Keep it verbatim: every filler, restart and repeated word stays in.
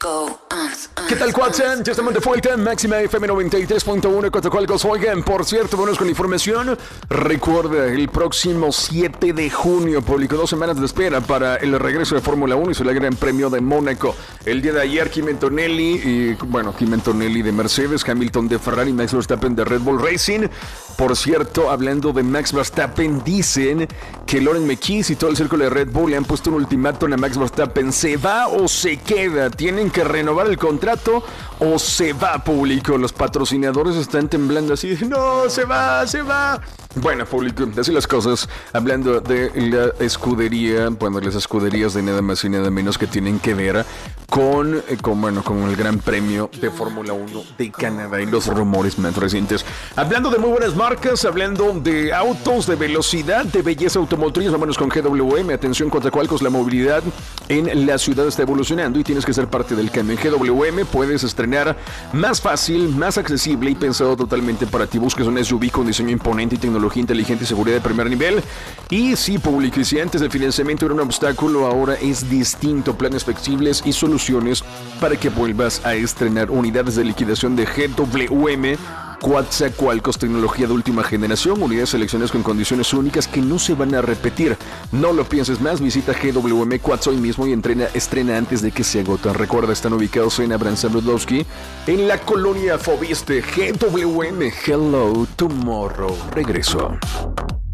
¿Qué tal, Cuatsan? Ya estamos de vuelta en Máxima F M noventa y tres punto uno, Coatzacoalcos. Oigan, por cierto, vámonos con la información. Recuerda, el próximo siete de junio, publicó dos semanas de espera para el regreso de Fórmula uno y el Gran Premio de Mónaco. El día de ayer, Kimi Antonelli, y, bueno, Kimi Antonelli de Mercedes, Hamilton de Ferrari, Max Verstappen de Red Bull Racing. Por cierto, hablando de Max Verstappen, dicen que Lauren McKees y todo el círculo de Red Bull le han puesto un ultimátum a Max Verstappen. ¿Se va o se queda? Tienen que renovar el contrato o se va, público. Los patrocinadores están temblando así. No, se va, se va. Bueno, público, así las cosas. Hablando de la escudería, bueno, las escuderías de nada más y nada menos que tienen que ver con, eh, con bueno, con el Gran Premio de Fórmula uno de Canadá y los rumores más recientes. Hablando de muy buenas marcas, hablando de autos, de velocidad, de belleza automotriz, vámonos con G W M. Atención, Coatzacoalcos, la movilidad en la ciudad está evolucionando y tienes que ser parte del cambio. En G W M puedes estrenar más fácil, más accesible y pensado totalmente para ti. Buscas un S U V con diseño imponente y tecnología inteligente y seguridad de primer nivel. Y si público, y si antes el financiamiento era un obstáculo, ahora es distinto. Planes flexibles y soluciones para que vuelvas a estrenar. Unidades de liquidación de G W M. Coatzacoalcos, tecnología de última generación, unidades seleccionadas con condiciones únicas que no se van a repetir. No lo pienses más, visita G W M Coatz hoy mismo y entrena, estrena antes de que se agoten. Recuerda, están ubicados en Abraham Sabludowski, en la colonia Fobiste. G W M, hello tomorrow. Regreso.